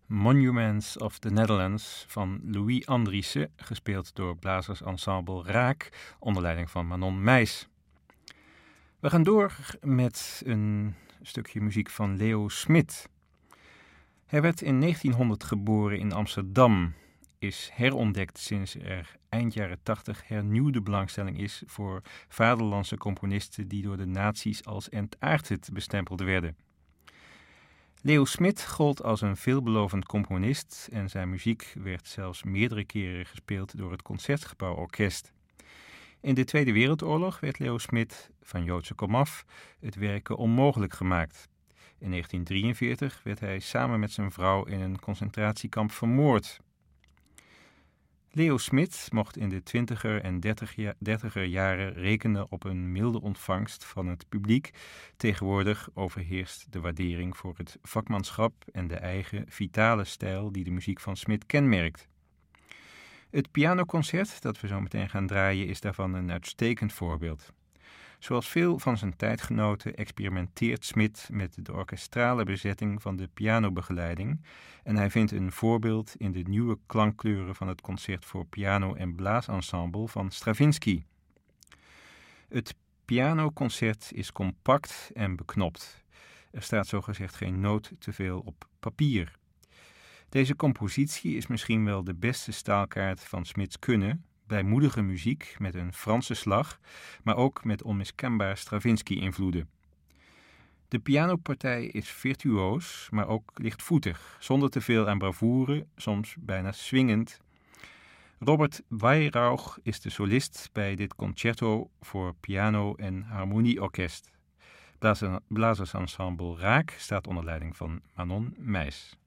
Monuments of the Netherlands van Louis Andriessen, gespeeld door blazersensemble Raak onder leiding van Manon Meijs. We gaan door met een stukje muziek van Leo Smit. Hij werd in 1900 geboren in Amsterdam, is herontdekt sinds er eind jaren 80 hernieuwde belangstelling is voor vaderlandse componisten die door de nazi's als entartet bestempeld werden. Leo Smit gold als een veelbelovend componist en zijn muziek werd zelfs meerdere keren gespeeld door het Concertgebouworkest. In de Tweede Wereldoorlog werd Leo Smit, van Joodse komaf, het werken onmogelijk gemaakt. In 1943 werd hij samen met zijn vrouw in een concentratiekamp vermoord. Leo Smit mocht in de 20er en 30er jaren rekenen op een milde ontvangst van het publiek. Tegenwoordig overheerst de waardering voor het vakmanschap en de eigen vitale stijl die de muziek van Smit kenmerkt. Het pianoconcert dat we zo meteen gaan draaien is daarvan een uitstekend voorbeeld. Zoals veel van zijn tijdgenoten experimenteert Smit met de orkestrale bezetting van de pianobegeleiding en hij vindt een voorbeeld in de nieuwe klankkleuren van het concert voor piano en blaasensemble van Stravinsky. Het pianoconcert is compact en beknopt. Er staat zogezegd geen noot te veel op papier. Deze compositie is misschien wel de beste staalkaart van Smits kunnen, blijmoedige muziek met een Franse slag, maar ook met onmiskenbaar Stravinsky-invloeden. De pianopartij is virtuoos, maar ook lichtvoetig, zonder te veel aan bravoure, soms bijna swingend. Robert Weihrauch is de solist bij dit concerto voor piano en harmonieorkest. Blazersensemble Raak staat onder leiding van Manon Meijs.